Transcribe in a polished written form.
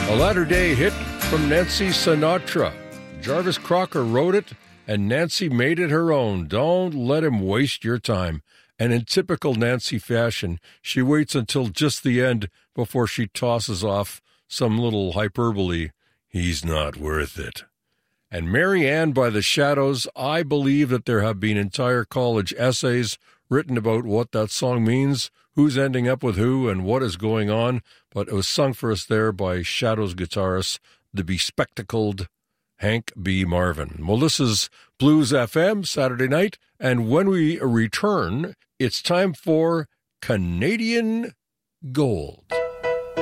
A latter-day hit from Nancy Sinatra. Jarvis Crocker wrote it, and Nancy made it her own. Don't let him waste your time. And in typical Nancy fashion, she waits until just the end before she tosses off some little hyperbole. He's not worth it. And Mary Ann by the Shadows, I believe that there have been entire college essays written about what that song means, who's ending up with who, and what is going on, but it was sung for us there by Shadows guitarist, the bespectacled Hank B. Marvin. Well, this is Blues FM, Saturday night, and when we return, it's time for Canadian Gold.